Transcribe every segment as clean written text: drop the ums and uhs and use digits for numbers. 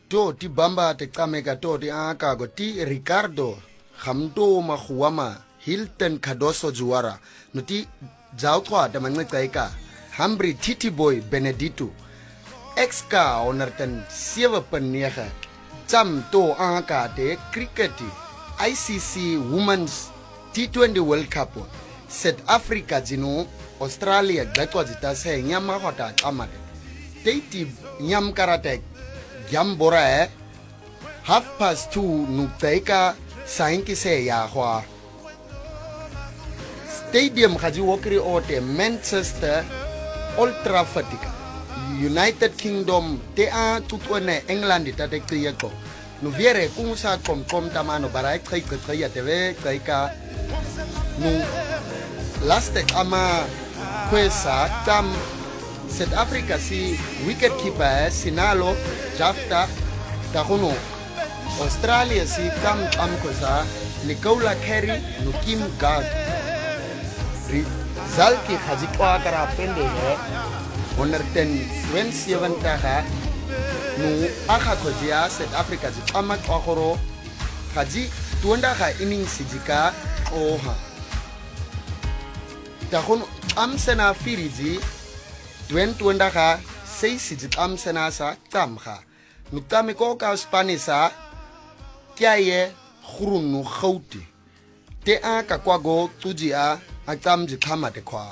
to ti bamba te kameka to ti aka go ti Ricardo Hamdo Mahuama Hilton Cardoso Juara no ti Zautwa da Mangaika Hambri Titi Boy Benedito Exka onerten 7.9 Cham to aka te cricket ICC Women's T20 World Cup South Africa jino Australia glatwa jita se nyama hota amade teiti nyam karate Jambora 2:30 nuktaika sainki se ya hwa Stadium haji wokri ote Manchester Old Trafford United Kingdom te a tutone England ta te kriyako no viere kunsa kom tamano barai kai teve kaika no last ama kwesa tam South Africa si wicketkeeper Sinalo Jafta Tahono Australia si kam kwesa Nicola Carey no Kim Gard Zalki haji kwa kara pende onerten 27 taha no aka kojia South Africa ji ama kwahoro haji tuonda ha innings jika oha Tahono amsena firiji tuenda ka seisi jit amsena sa tamha nukami ko ka spanisa kyaye khurunu khauti te aka kwago tujia atam jikama de kwa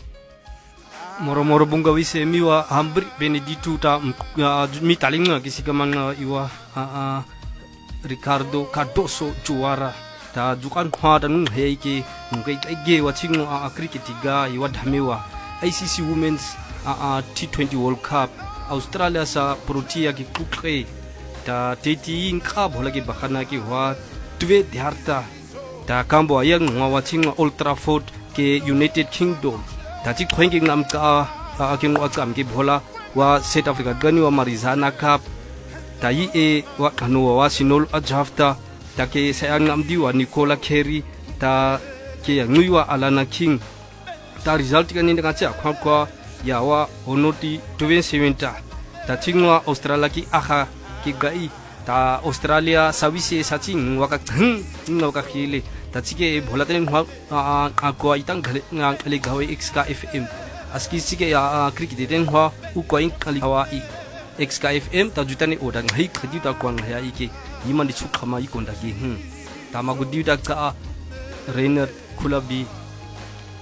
moro bunga wise miwa hambri Benedito ta mi talinga kisikamanga iwa Ricardo Cardoso Juara ta jukan khwada nung heike ngai ge watching cricket ga iwa dhamewa ICC Women's T20 World Cup Australia sa Protea ki kukre ta teti inka bhola ki bakhana ki wa twe dharta ta kambo ayang watching Old Trafford ke United Kingdom ta chi khwenging nam ka ke ngam ki bhola wa South Africa gani wa Marizana Cup ta yi wa kanu wa Sinol Ajafta ta ke sayang nam diwa Nicola Carey ta ke nguywa Alana King ta result ka ni nga cha kwa yawa onoti 27 ta chingwa Australia ki akha ki gai ta Australia service sa ching waka ngawaka khile ta chike bholaten hwa akwa itang ngale gawe xka fm aski chike ya cricket den hwa u koing kali hawa i xka fm ta jutani odang hai khadi ta kwang ya ike yimandi chu khama i konda gi ta magudi ta ka Rainer Kulabi